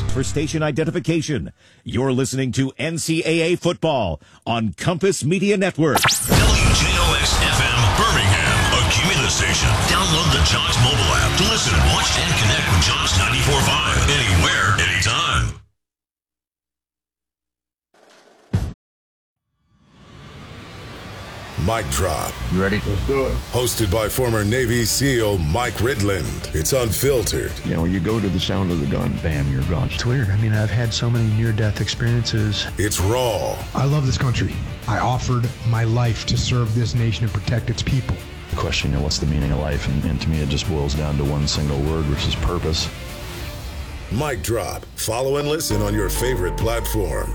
for station identification. You're listening to NCAA football on Compass Media Network. WJOX-FM Birmingham, a Cumulus station. Download the Jocks mobile app to listen, watch, and connect with Jocks 94.5 anywhere, anytime. Mic Drop. You ready? Let's do it. Hosted by former Navy SEAL Mike Ridland. It's unfiltered. You know, you go to the sound of the gun, bam, you're gone. It's weird. I mean, I've had so many near-death experiences. It's raw. I love this country. I offered my life to serve this nation and protect its people. The question, what's the meaning of life? And to me, it just boils down to one single word, which is purpose. Mic Drop. Follow and listen on your favorite platform.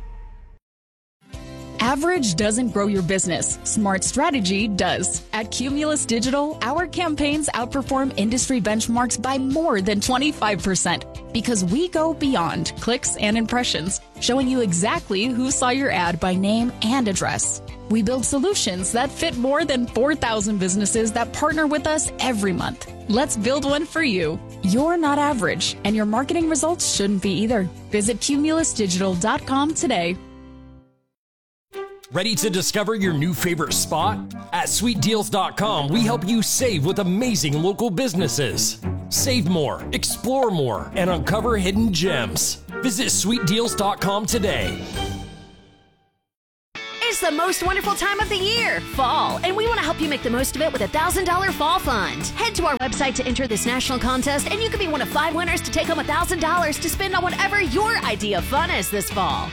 Average doesn't grow your business. Smart strategy does. At Cumulus Digital, our campaigns outperform industry benchmarks by more than 25% because we go beyond clicks and impressions, showing you exactly who saw your ad by name and address. We build solutions that fit more than 4,000 businesses that partner with us every month. Let's build one for you. You're not average, and your marketing results shouldn't be either. Visit cumulusdigital.com today. Ready to discover your new favorite spot? At sweetdeals.com, we help you save with amazing local businesses. Save more, explore more, and uncover hidden gems. Visit sweetdeals.com today. It's the most wonderful time of the year, fall, and we want to help you make the most of it with a $1,000 fall fund. Head to our website to enter this national contest, and you can be one of 5 winners to take home $1,000 to spend on whatever your idea of fun is this fall.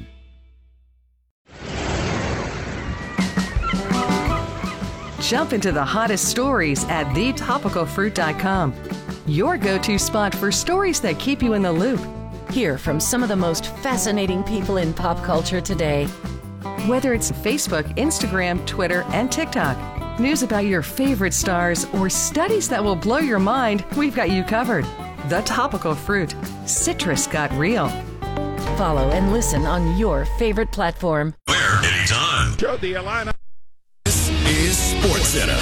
Jump into the hottest stories at thetopicalfruit.com. Your go-to spot for stories that keep you in the loop. Hear from some of the most fascinating people in pop culture today. Whether it's Facebook, Instagram, Twitter, and TikTok, news about your favorite stars, or studies that will blow your mind, we've got you covered. The Topical Fruit. Citrus got real. Follow and listen on your favorite platform. Where, anytime. Joe the Atlanta. This is SportsCenter.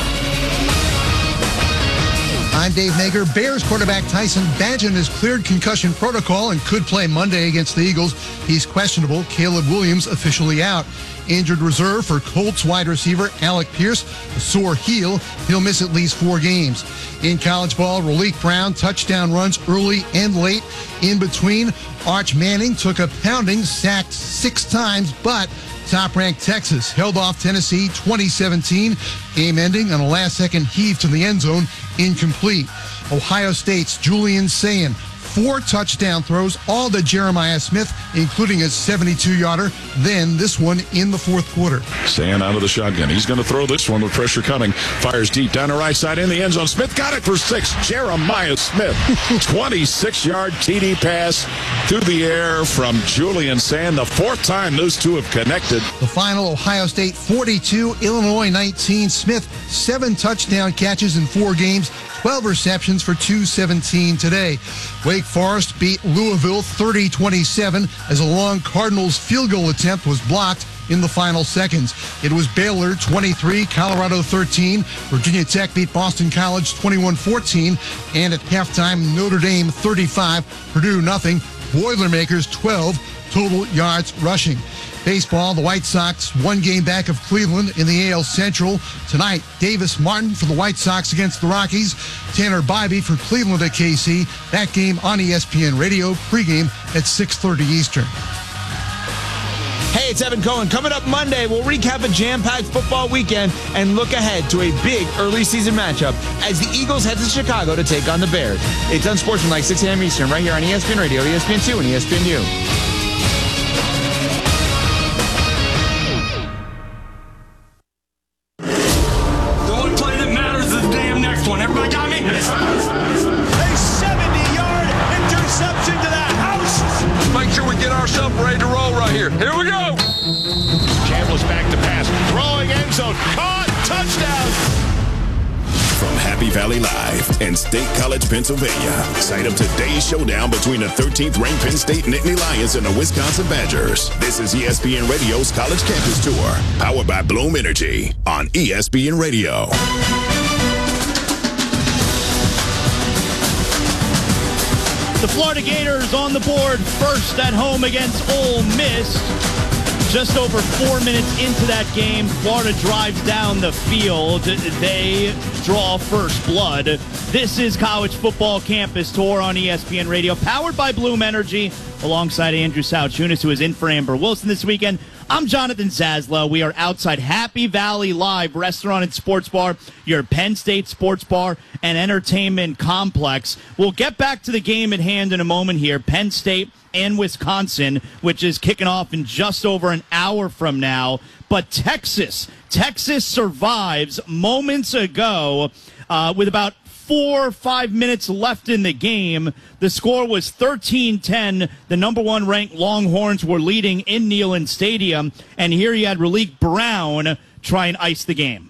I'm Dave Mager. Bears quarterback Tyson Bagent has cleared concussion protocol and could play Monday against the Eagles. He's questionable. Caleb Williams officially out. Injured reserve for Colts wide receiver Alec Pierce, a sore heel. He'll miss at least 4 games. In college ball, Raleek Brown touchdown runs early and late. In between, Arch Manning took a pounding, sacked 6 times, but top-ranked Texas held off Tennessee 2017. Game ending on a last-second heave to the end zone, incomplete. Ohio State's Julian Sayin, 4 touchdown throws, all to Jeremiah Smith, including a 72-yarder. Then this one in the fourth quarter. Sayin out of the shotgun. He's going to throw this one with pressure coming. Fires deep down the right side in the end zone. Smith got it for 6. Jeremiah Smith. 26-yard TD pass through the air from Julian Sayin. The 4th time those two have connected. The final, Ohio State 42, Illinois 19. Smith, 7 touchdown catches in 4 games. 12 receptions for 217 today. Wake Forest beat Louisville 30-27 as a long Cardinals field goal attempt was blocked in the final seconds. It was Baylor 23, Colorado 13. Virginia Tech beat Boston College 21-14. And at halftime, Notre Dame 35, Purdue nothing. Boilermakers 12 total yards rushing. Baseball, the White Sox 1 game back of Cleveland in the AL Central. Tonight, Davis Martin for the White Sox against the Rockies. Tanner Bybee for Cleveland at KC. That game on ESPN Radio, pregame at 6:30 Eastern. Hey, it's Evan Cohen. Coming up Monday, we'll recap a jam-packed football weekend and look ahead to a big early season matchup as the Eagles head to Chicago to take on the Bears. It's Unsportsmanlike, 6 a.m. Eastern, right here on ESPN Radio, ESPN2, and ESPNU. Everybody got me? A 70-yard interception to the house. Let's make sure we get ourselves ready to roll right here. Here we go. Chambliss back to pass. Throwing end zone. Caught. Touchdown. From Happy Valley Live in State College, Pennsylvania, site of today's showdown between the 13th-ranked Penn State Nittany Lions and the Wisconsin Badgers. This is ESPN Radio's College Campus Tour, powered by Bloom Energy on ESPN Radio. The Florida Gators on the board first at home against Ole Miss. Just over 4 minutes into that game, Florida drives down the field. They draw first blood. This is College Football Campus Tour on ESPN Radio, powered by Bloom Energy, alongside Andrew Sauchunas, who is in for Amber Wilson this weekend. I'm Jonathan Zaslow. We are outside Happy Valley Live Restaurant and Sports Bar, your Penn State sports bar and entertainment complex. We'll get back to the game at hand in a moment here. Penn State and Wisconsin, which is kicking off in just over an hour from now. But Texas survives moments ago with about 4 or 5 minutes left in the game. The score was 13-10. The number one ranked Longhorns were leading in Neyland Stadium. And here you had Raleek Brown try and ice the game.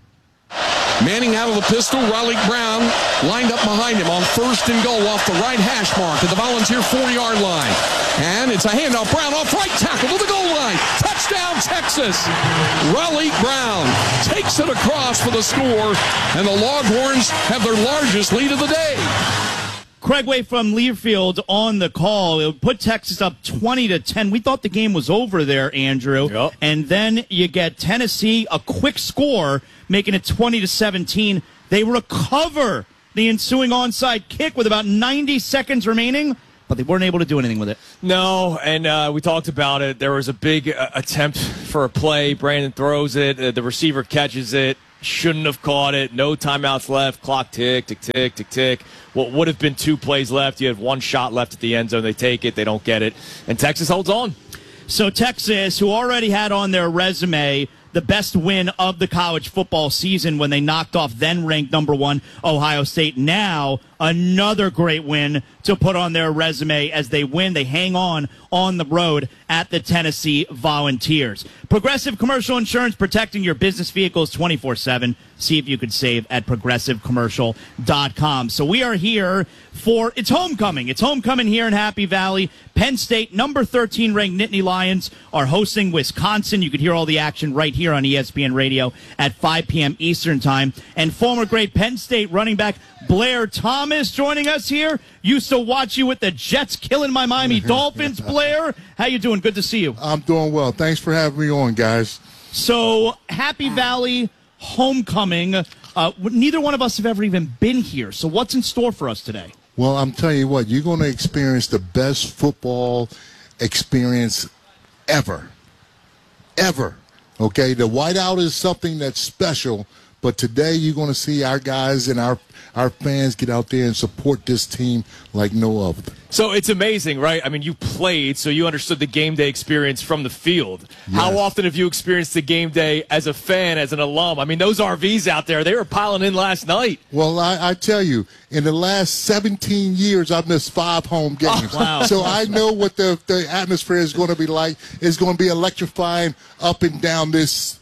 Manning out of the pistol. Raleek Brown lined up behind him on first and goal off the right hash mark at the Volunteer 4-yard line. And it's a handoff. Brown off right tackle to the goal line. Touchdown, Texas. Raleek Brown takes it across for the score, and the Longhorns have their largest lead of the day. Craig Way from Learfield on the call. It would put Texas up 20-10. We thought the game was over there, Andrew. Yep. And then you get Tennessee, a quick score, making it 20-17. They recover the ensuing onside kick with about 90 seconds remaining, but they weren't able to do anything with it. No, and we talked about it. There was a big attempt for a play. Brandon throws it. The receiver catches it. Shouldn't have caught it. No timeouts left. Clock tick, tick, tick, tick, tick. What would have been 2 plays left. You had 1 shot left at the end zone. They take it. They don't get it. And Texas holds on. So Texas, who already had on their resume the best win of the college football season when they knocked off then-ranked number 1 Ohio State, now another great win to put on their resume as they win. They hang on the road at the Tennessee Volunteers. Progressive Commercial Insurance, protecting your business vehicles 24/7. See if you could save at progressivecommercial.com. So we are here for, it's homecoming. It's homecoming here in Happy Valley. Penn State, number 13 ranked Nittany Lions, are hosting Wisconsin. You could hear all the action right here on ESPN Radio at 5 p.m. Eastern Time. And former great Penn State running back Blair Thomas joining us here. Used to watch you with the Jets killing my Miami Dolphins. Blair, how you doing? Good to see you. I'm doing well. Thanks for having me on, guys. So, Happy Valley homecoming. Neither one of us have ever even been here. So what's in store for us today? Well, I'm telling you what, you're going to experience the best football experience ever. Ever. Okay? The whiteout is something that's special, but today you're going to see our guys and our fans get out there and support this team like no other. So it's amazing, right? I mean, you played, so you understood the game day experience from the field. Yes. How often have you experienced the game day as a fan, as an alum? I mean, those RVs out there, they were piling in last night. Well, I tell you, in the last 17 years, I've missed 5 home games. Oh, wow. So I know what the atmosphere is going to be like. It's going to be electrifying up and down this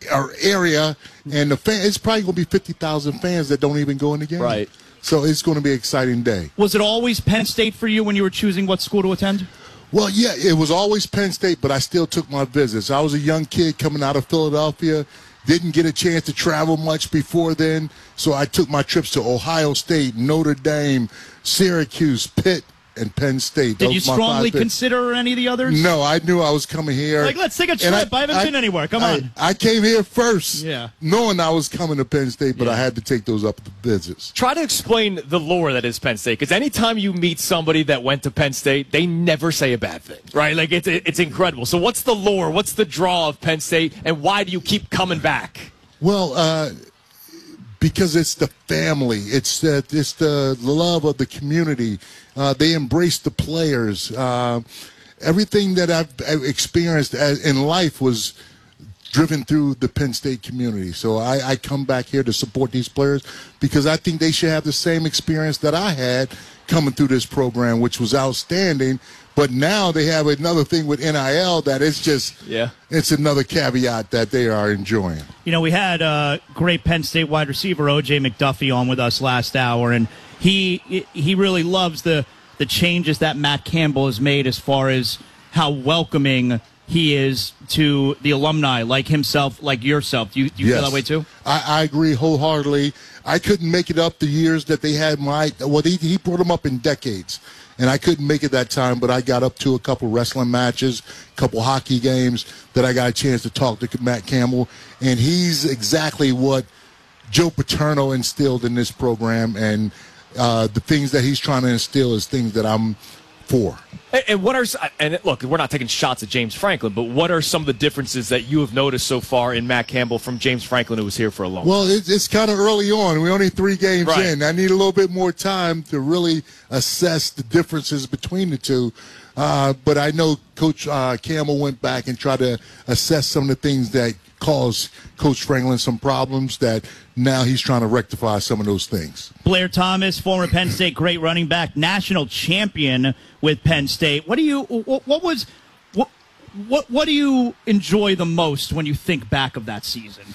area, and it's probably going to be 50,000 fans that don't even go in the game. Right. So it's going to be an exciting day. Was it always Penn State for you when you were choosing what school to attend? Well, yeah, it was always Penn State, but I still took my visits. I was a young kid coming out of Philadelphia, didn't get a chance to travel much before then, so I took my trips to Ohio State, Notre Dame, Syracuse, Pitt, and Penn State. Did you strongly consider any of the others? No, I knew I was coming here. Like, let's take a trip. I haven't been anywhere. Come on. I came here first, yeah, knowing I was coming to Penn State, but I had to take those up visits. Try to explain the lore that is Penn State, because anytime you meet somebody that went to Penn State, they never say a bad thing, right? Like, it's incredible. So what's the lore? What's the draw of Penn State, and why do you keep coming back? Well, because it's the family. It's the love of the community. They embrace the players. Everything that I've experienced in life was driven through the Penn State community. So I come back here to support these players because I think they should have the same experience that I had coming through this program, which was outstanding. But now they have another thing with NIL that it's just, it's another caveat that they are enjoying. You know, we had great Penn State wide receiver O.J. McDuffie on with us last hour, and he really loves the changes that Matt Campbell has made as far as how welcoming he is to the alumni, like himself, like yourself. Do you feel that way too? I agree wholeheartedly. I couldn't make it up the years that they had he brought them up in decades. and I couldn't make it that time, but I got up to a couple wrestling matches, a couple hockey games that I got a chance to talk to Matt Campbell, and he's exactly what Joe Paterno instilled in this program, and the things that he's trying to instill is things that I'm for. And look, we're not taking shots at James Franklin, but what are some of the differences that you have noticed so far in Matt Campbell from James Franklin, who was here for a long time? Well, it's kind of early on. We're only 3 games in. I need a little bit more time to really assess the differences between the two. But I know Coach Campbell went back and tried to assess some of the things that caused Coach Franklin some problems that now he's trying to rectify some of those things. Blair Thomas, former Penn State great running back, national champion with Penn State. What do you enjoy the most when you think back of that season?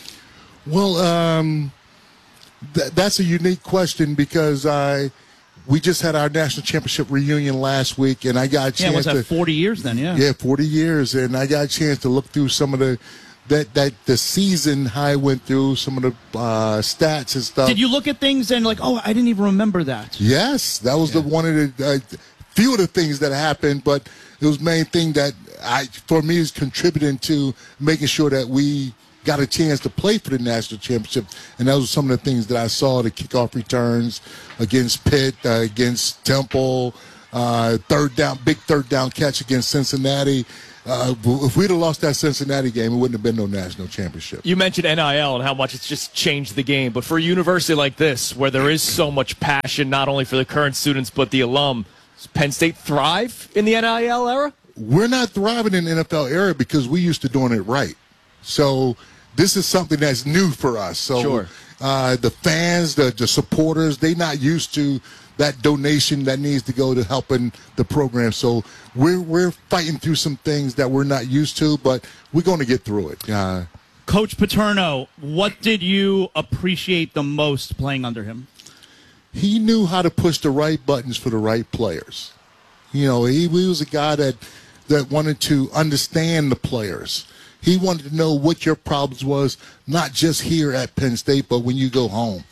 Well, that's a unique question because we just had our national championship reunion last week, and I got a chance to 40 years then, Yeah, 40 years, and I got a chance to look through some of the season how I went through some of the stats and stuff. Did you look at things and I didn't even remember that? Yes, that was one of the few of the things that happened, but it was the main thing that for me is contributing to making sure that we got a chance to play for the national championship, and those were some of the things that I saw: the kickoff returns against Pitt, against Temple, big third down catch against Cincinnati. If we'd have lost that Cincinnati game, it wouldn't have been no national championship. You mentioned NIL and how much it's just changed the game. But for a university like this, where there is so much passion, not only for the current students but the alum, does Penn State thrive in the NIL era? We're not thriving in the NFL era because we used to doing it right. So this is something that's new for us. So sure. The fans, the supporters, they're not used to that donation that needs to go to helping the program. So we're fighting through some things that we're not used to, but we're going to get through it. Coach Paterno, what did you appreciate the most playing under him? He knew how to push the right buttons for the right players. He was a guy that wanted to understand the players. He wanted to know what your problems was, not just here at Penn State, but when you go home.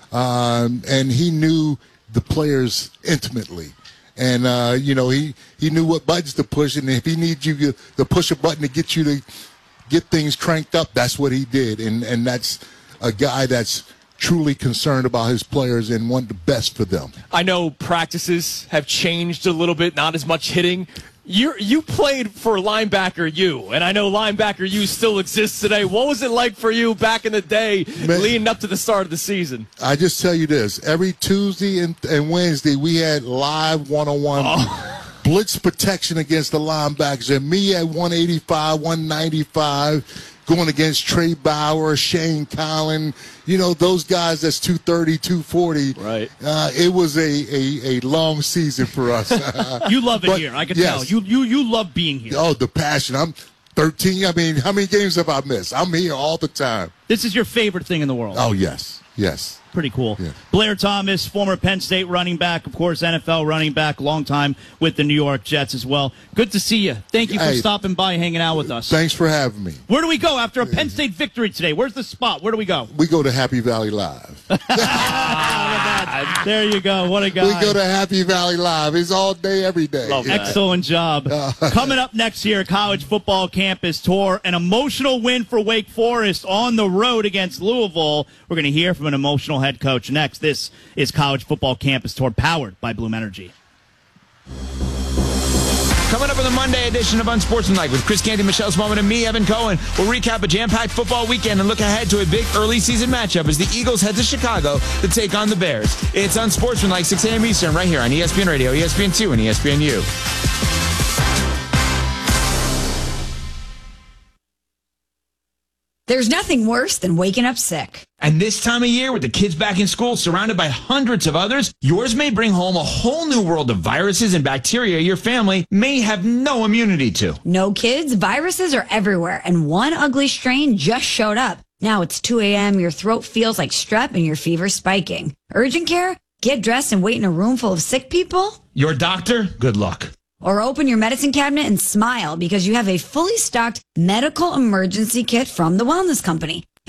And he knew the players intimately. And, he knew what buttons to push. And if he needs you to push a button to get you to get things cranked up, that's what he did. And that's a guy that's truly concerned about his players and want the best for them. I know practices have changed a little bit, not as much hitting. You played for linebacker U, and I know linebacker U still exists today. What was it like for you back in the day, leading up to the start of the season? I just tell you this. Every Tuesday and Wednesday, we had live one-on-one blitz protection against the linebackers. And me at 185, 195, going against Trey Bauer, Shane Collin, those guys that's 230, 240. Right. It was a long season for us. You love it here. I can tell. You love being here. Oh, the passion. I'm 13. I mean, how many games have I missed? I'm here all the time. This is your favorite thing in the world. Oh, yes. Yes. Pretty cool. Yeah. Blair Thomas, former Penn State running back, of course, NFL running back, long time with the New York Jets as well. Good to see you. Thank you for stopping by, hanging out with us. Thanks for having me. Where do we go after a Penn State victory today? Where's the spot? Where do we go? We go to Happy Valley Live. There you go. What a guy. We go to Happy Valley Live. It's all day, every day. Excellent job. Coming up next year, College Football Campus Tour, an emotional win for Wake Forest on the road against Louisville. We're going to hear from an emotional head coach next. This is College Football Campus Tour, powered by Bloom Energy. Coming up on the Monday edition of Unsportsmanlike with Chris Canty, Michelle Smallman, and me, Evan Cohen. We'll recap a jam-packed football weekend and look ahead to a big early season matchup as the Eagles head to Chicago to take on the Bears. It's Unsportsmanlike, 6 a.m. Eastern, right here on ESPN Radio, ESPN2, and ESPNU. There's nothing worse than waking up sick. And this time of year, with the kids back in school, surrounded by hundreds of others, yours may bring home a whole new world of viruses and bacteria your family may have no immunity to. No, kids, viruses are everywhere, and one ugly strain just showed up. Now it's 2 a.m., your throat feels like strep, and your fever's spiking. Urgent care? Get dressed and wait in a room full of sick people? Your doctor? Good luck. Or open your medicine cabinet and smile because you have a fully stocked medical emergency kit from the Wellness Company.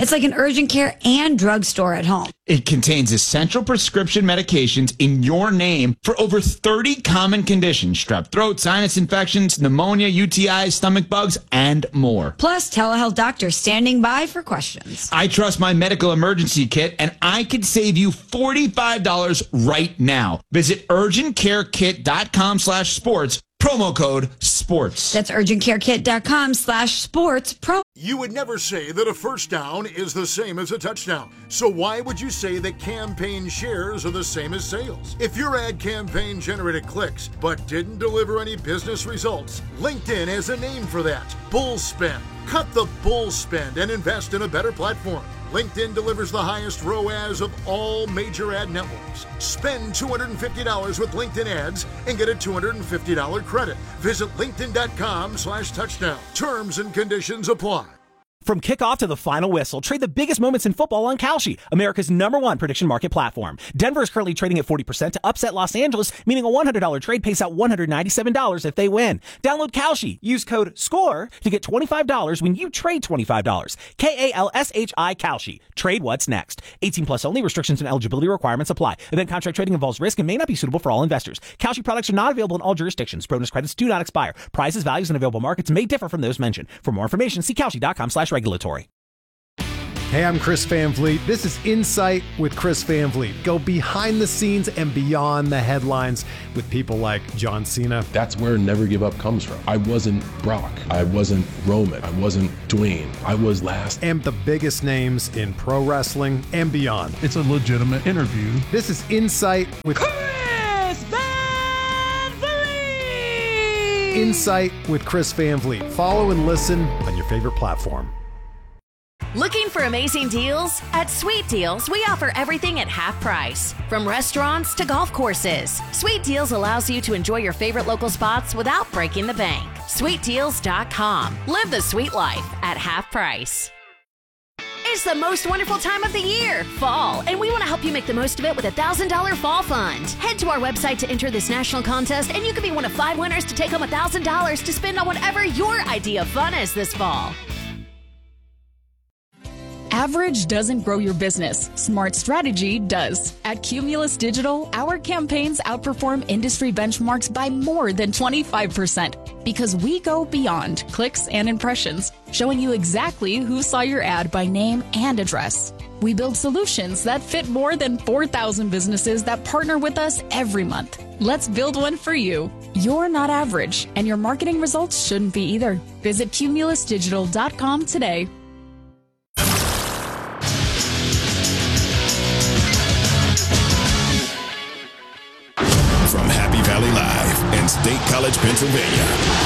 It's like an urgent care and drugstore at home. It contains essential prescription medications in your name for over 30 common conditions: strep throat, sinus infections, pneumonia, UTIs, stomach bugs, and more. Plus, telehealth doctors standing by for questions. I trust my medical emergency kit, and I could save you $45 right now. Visit urgentcarekit.com/sports. Promo code SPORTS. That's urgentcarekit.com/sports. You would never say that a first down is the same as a touchdown. So why would you say that campaign shares are the same as sales? If your ad campaign generated clicks but didn't deliver any business results, LinkedIn has a name for that: bull spend. Cut the bull spend and invest in a better platform. LinkedIn delivers the highest ROAS of all major ad networks. Spend $250 with LinkedIn ads and get a $250 credit. Visit linkedin.com/touchdown. Terms and conditions apply. From kickoff to the final whistle, trade the biggest moments in football on Kalshi, America's #1 prediction market platform. Denver is currently trading at 40% to upset Los Angeles, meaning a $100 trade pays out $197 if they win. Download Kalshi. Use code SCORE to get $25 when you trade $25. KALSHI Kalshi. Trade what's next. 18 plus only. Restrictions and eligibility requirements apply. Event contract trading involves risk and may not be suitable for all investors. Kalshi products are not available in all jurisdictions. Bonus credits do not expire. Prices, values, and available markets may differ from those mentioned. For more information, see Kalshi.com/regulatory. Hey, I'm Chris Van Vliet. This is Insight with Chris Van Vliet. Go behind the scenes and beyond the headlines with people like John Cena. That's where Never Give Up comes from. I wasn't Brock. I wasn't Roman. I wasn't Dwayne. I was last. And the biggest names in pro wrestling and beyond. It's a legitimate interview. This is Insight with Chris Van Vliet. Insight with Chris Van Vliet. Follow and listen on your favorite platform. Looking for amazing deals? At Sweet Deals, we offer everything at half price. From restaurants to golf courses, Sweet Deals allows you to enjoy your favorite local spots without breaking the bank. SweetDeals.com. Live the sweet life at half price. It's the most wonderful time of the year, fall, and we want to help you make the most of it with a $1,000 fall fund. Head to our website to enter this national contest, and you could be one of 5 winners to take home $1,000 to spend on whatever your idea of fun is this fall. Average doesn't grow your business. Smart strategy does. At Cumulus Digital, our campaigns outperform industry benchmarks by more than 25% because we go beyond clicks and impressions, showing you exactly who saw your ad by name and address. We build solutions that fit more than 4,000 businesses that partner with us every month. Let's build one for you. You're not average, and your marketing results shouldn't be either. Visit cumulusdigital.com today. From Happy Valley Live in State College, Pennsylvania.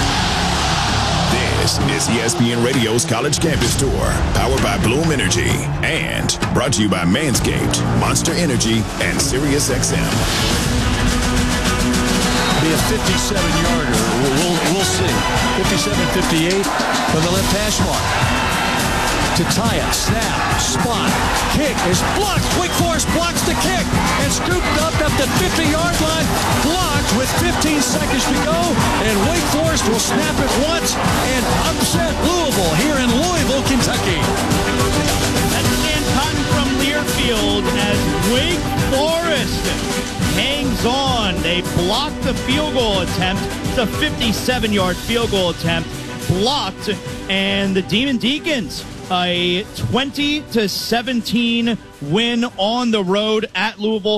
This is ESPN Radio's College Campus Tour, powered by Bloom Energy and brought to you by Manscaped, Monster Energy, and SiriusXM. Be a 57-yarder. We'll see. 57-58 from the left hash mark. Tataya, snap, spot, kick is blocked. Wake Forest blocks the kick and scooped up at the 50-yard line. Blocked with 15 seconds to go, and Wake Forest will snap it once and upset Louisville here in Louisville, Kentucky. That's Dan Cotton from Learfield as Wake Forest hangs on. They blocked the field goal attempt. It's a 57-yard field goal attempt blocked, and the Demon Deacons a 20-17 win on the road at Louisville.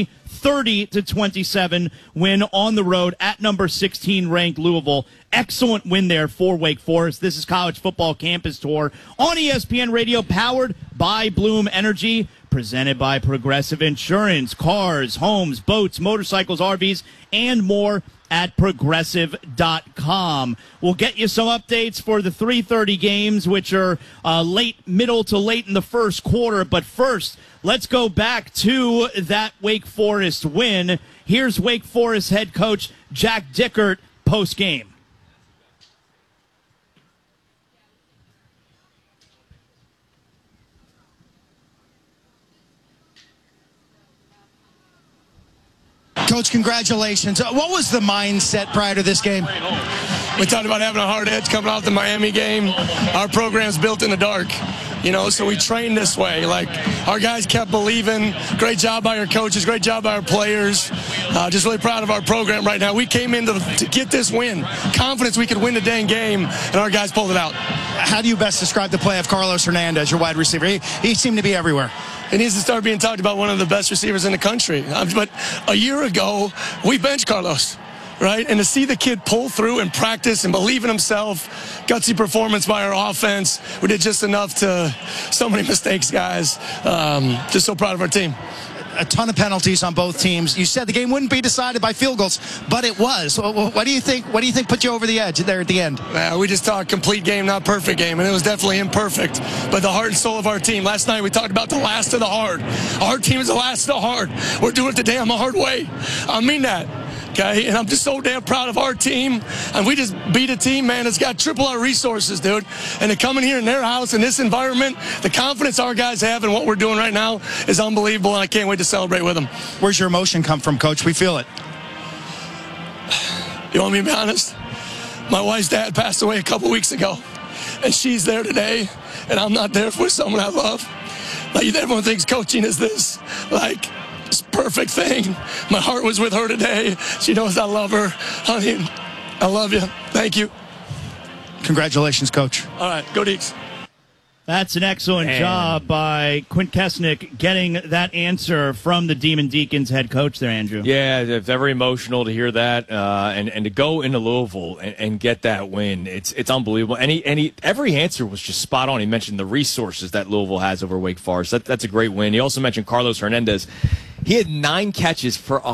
30-27 win on the road at number 16 ranked Louisville. Excellent win there for Wake Forest. This is College Football Campus Tour on ESPN Radio, powered by Bloom Energy, presented by Progressive Insurance. Cars, homes, boats, motorcycles, RVs, and more at progressive.com. We'll get you some updates for the 3:30 games, which are middle to late in the first quarter. But first, let's go back to that Wake Forest win. Here's Wake Forest head coach Jack Dickert post-game. Coach, congratulations. What was the mindset prior to this game? We talked about having a hard edge coming off the Miami game. Our program's built in the dark. So we trained this way. Like, our guys kept believing. Great job by our coaches. Great job by our players. Just really proud of our program right now. We came in to get this win. Confidence we could win the dang game, and our guys pulled it out. How do you best describe the play of Carlos Hernandez, your wide receiver? He seemed to be everywhere. He needs to start being talked about one of the best receivers in the country. But a year ago, we benched Carlos, right? And to see the kid pull through and practice and believe in himself, gutsy performance by our offense. We did just enough to so many mistakes, guys. Just so proud of our team. A ton of penalties on both teams. You said the game wouldn't be decided by field goals, but it was. What do you think? What do you think put you over the edge there at the end? We just talked complete game, not perfect game, and it was definitely imperfect. But the heart and soul of our team. Last night we talked about the last of the hard. Our team is the last of the hard. We're doing it the damn hard way. I mean that. Okay, and I'm just so damn proud of our team. And we just beat a team, man, that's got triple our resources, dude. And to come in here in their house, in this environment, the confidence our guys have in what we're doing right now is unbelievable, and I can't wait to celebrate with them. Where's your emotion come from, Coach? We feel it. You want me to be honest? My wife's dad passed away a couple weeks ago, and she's there today, and I'm not there for someone I love. Like, everyone thinks coaching is this, like, perfect thing. My heart was with her today. She knows I love her. Honey, I love you. Thank you. Congratulations, Coach. All right, go Deeks. That's an excellent job by Quint Kesnick getting that answer from the Demon Deacons head coach there, Andrew. Yeah, very emotional to hear that, and to go into Louisville and get that win. It's unbelievable. And every answer was just spot on. He mentioned the resources that Louisville has over Wake Forest. That's a great win. He also mentioned Carlos Hernandez. He had 9 catches for